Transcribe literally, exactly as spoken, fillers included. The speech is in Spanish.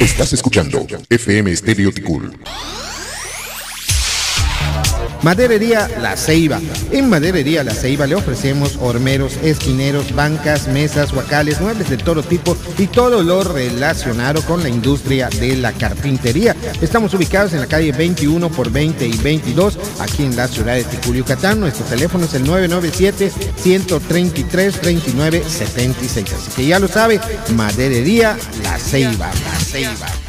Estás escuchando F M Estéreo Ticul. Maderería La Ceiba. En Maderería La Ceiba le ofrecemos hormeros, esquineros, bancas, mesas, huacales, muebles de todo tipo y todo lo relacionado con la industria de la carpintería. Estamos ubicados en la calle veintiuno por veinte y veintidós, aquí en la ciudad de Ticul, Yucatán. Nuestro teléfono es el nueve nueve siete, uno tres tres, dos nueve siete seis. Así que ya lo sabe, Maderería La Ceiba. La Ceiba.